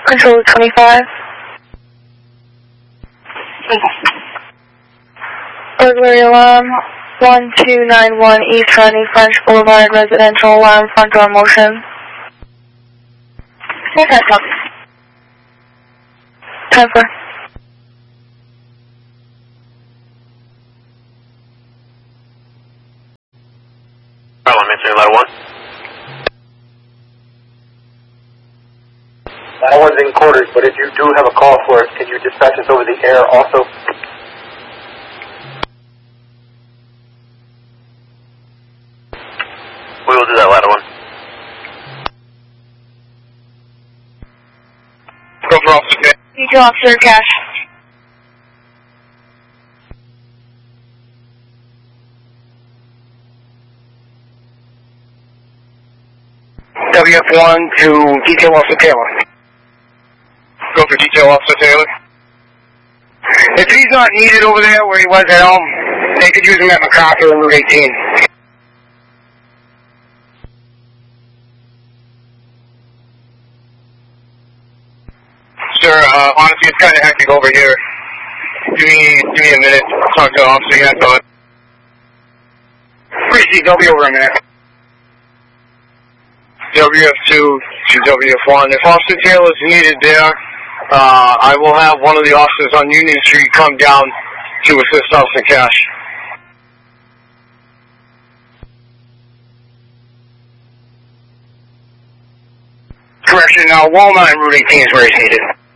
Control 25. Burglary alarm 1291 East Honey French Boulevard, residential alarm, front door motion. What's that, copy? 10-4. I'm answering ladder 1. Ladder 1's in quarters, but if you do have a call for us, can you dispatch us over the air also? We will do that, ladder 1. Go for officer. Detail officer, cash. WF1 to Detail Officer Taylor. Go for Detail Officer Taylor. If he's not needed over there where he was at home, they could use him at MacArthur and Route 18. Sir, honestly, it's kind of hectic over here. Give me a minute. I'll talk to the officer yet, but... Appreciate, they'll be over in a minute. WF2 to WF1. If Officer Taylor's needed there, I will have one of the officers on Union Street come down to assist Officer Cash. Correction, Walnut and Route 18 is where he's needed.